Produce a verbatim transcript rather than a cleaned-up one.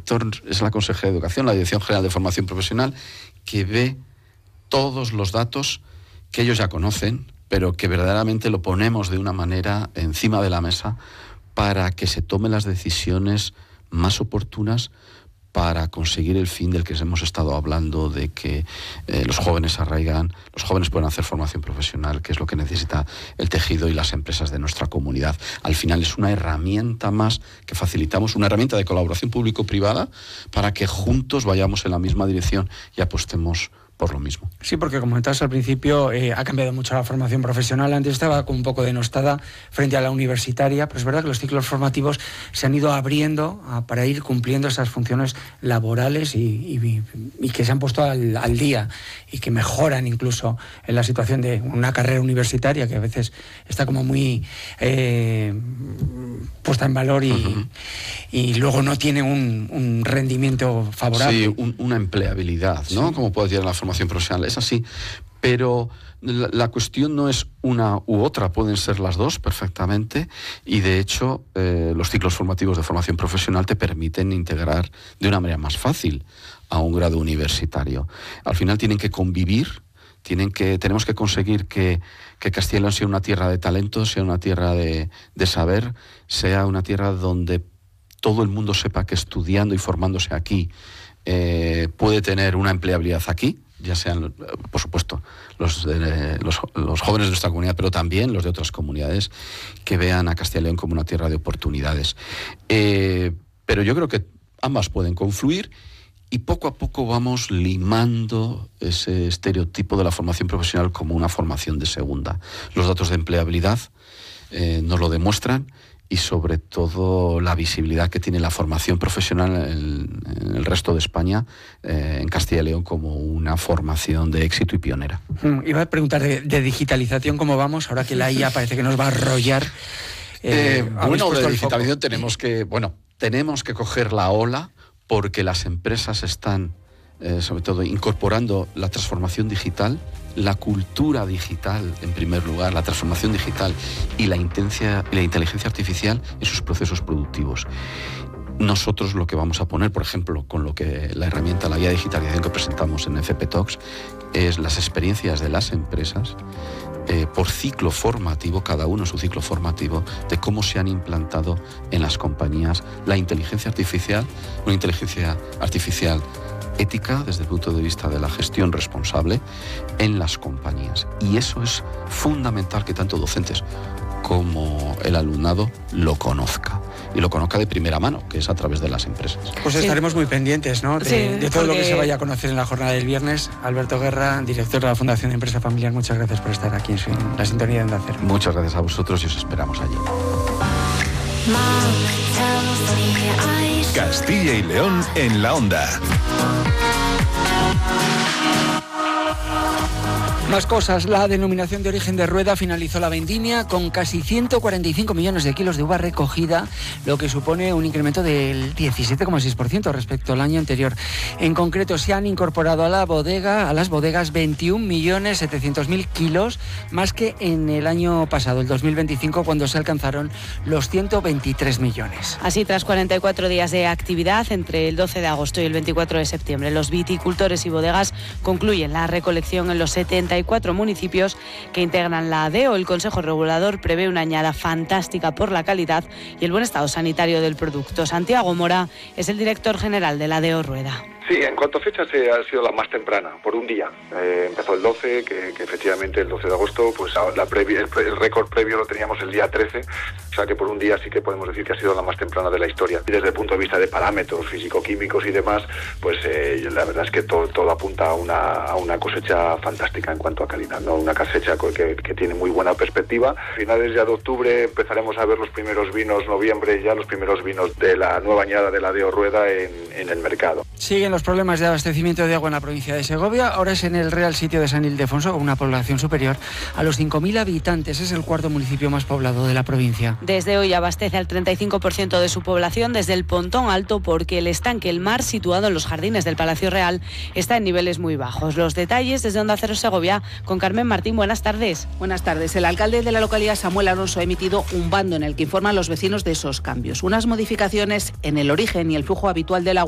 director, es la Consejería de Educación, la Dirección General de Formación Profesional, que ve todos los datos que ellos ya conocen, pero que verdaderamente lo ponemos de una manera encima de la mesa para que se tomen las decisiones más oportunas para conseguir el fin del que hemos estado hablando, de que eh, los jóvenes arraigan, los jóvenes pueden hacer formación profesional, que es lo que necesita el tejido y las empresas de nuestra comunidad. Al final es una herramienta más que facilitamos, una herramienta de colaboración público-privada para que juntos vayamos en la misma dirección y apostemos por lo mismo. Sí, porque como comentabas al principio, eh, ha cambiado mucho la formación profesional. Antes estaba como un poco denostada frente a la universitaria, pero es verdad que los ciclos formativos se han ido abriendo a, para ir cumpliendo esas funciones laborales y, y, y que se han puesto al, al día y que mejoran incluso en la situación de una carrera universitaria que a veces está como muy eh, puesta en valor y, uh-huh. y luego no tiene un, un rendimiento favorable. Sí, un, una empleabilidad, ¿no? Sí. Como puede decir la formación profesional, es así, pero la, la cuestión no es una u otra, pueden ser las dos perfectamente, y de hecho eh, los ciclos formativos de formación profesional te permiten integrar de una manera más fácil a un grado universitario. Al final tienen que convivir, tienen que, tenemos que conseguir que, que Castilla y León sea una tierra de talento, sea una tierra de, de saber, sea una tierra donde todo el mundo sepa que estudiando y formándose aquí eh, puede tener una empleabilidad aquí, ya sean, por supuesto, los, de, los, los jóvenes de nuestra comunidad, pero también los de otras comunidades que vean a Castilla y León como una tierra de oportunidades. Eh, pero yo creo que ambas pueden confluir y poco a poco vamos limando ese estereotipo de la formación profesional como una formación de segunda. Los datos de empleabilidad eh, nos lo demuestran, y sobre todo la visibilidad que tiene la formación profesional en, en el resto de España, eh, en Castilla y León, como una formación de éxito y pionera. Mm, iba a preguntar de, de digitalización, ¿cómo vamos? Ahora que la I A parece que nos va a arrollar. Eh, eh, bueno, de digitalización tenemos que, bueno, tenemos que coger la ola porque las empresas están, eh, sobre todo, incorporando la transformación digital, la cultura digital, en primer lugar, la transformación digital y la, intensia, la inteligencia artificial en sus procesos productivos. Nosotros lo que vamos a poner, por ejemplo, con lo que la herramienta, la guía de digitalización que presentamos en F P Talks, es las experiencias de las empresas eh, por ciclo formativo, cada uno su ciclo formativo, de cómo se han implantado en las compañías la inteligencia artificial, una inteligencia artificial ética desde el punto de vista de la gestión responsable en las compañías. Y eso es fundamental que tanto docentes como el alumnado lo conozca. Y lo conozca de primera mano, que es a través de las empresas. Pues sí. Estaremos muy pendientes, ¿no? De, sí, de todo porque... lo que se vaya a conocer en la jornada del viernes. Alberto Guerra, director de la Fundación de Empresa Familiar, muchas gracias por estar aquí en la sintonía de Onda Cero. Muchas gracias a vosotros y os esperamos allí. Castilla y León en la Onda. Más cosas. La denominación de origen de Rueda finalizó la vendimia con casi ciento cuarenta y cinco millones de kilos de uva recogida, lo que supone un incremento del diecisiete coma seis por ciento respecto al año anterior. En concreto, se han incorporado a la bodega, a las bodegas, veintiún millones setecientos mil kilos, más que en el año pasado, el dos mil veinticinco, cuando se alcanzaron los ciento veintitrés millones. Así, tras cuarenta y cuatro días de actividad, entre el doce de agosto y el veinticuatro de septiembre, los viticultores y bodegas concluyen la recolección en los setenta y cuatro municipios que integran la A D E O. El Consejo Regulador prevé una añada fantástica por la calidad y el buen estado sanitario del producto. Santiago Mora es el director general de la A D E O Rueda. Sí, en cuanto a fechas eh, ha sido la más temprana, por un día. Eh, empezó el doce, que, que efectivamente el doce de agosto, pues la previa, el, el récord previo lo teníamos el día trece, o sea que por un día sí que podemos decir que ha sido la más temprana de la historia. Y desde el punto de vista de parámetros físico-químicos y demás, pues eh, la verdad es que todo, todo apunta a una, a una cosecha fantástica en cuanto a calidad, ¿no? Una cosecha que, que tiene muy buena perspectiva. A finales ya de octubre empezaremos a ver los primeros vinos, noviembre ya los primeros vinos de la nueva añada de la A D E O Rueda en, en el mercado. Siguen los problemas de abastecimiento de agua en la provincia de Segovia. Ahora es en el Real Sitio de San Ildefonso, con una población superior a los cinco mil habitantes. Es el cuarto municipio más poblado de la provincia. Desde hoy abastece al treinta y cinco por ciento de su población desde el Pontón Alto, porque el estanque El Mar, situado en los jardines del Palacio Real, está en niveles muy bajos. Los detalles desde Onda Cero Segovia con Carmen Martín. Buenas tardes. Buenas tardes. El alcalde de la localidad, Samuel Alonso, ha emitido un bando en el que informa a los vecinos de esos cambios. Unas modificaciones en el origen y el flujo habitual del agua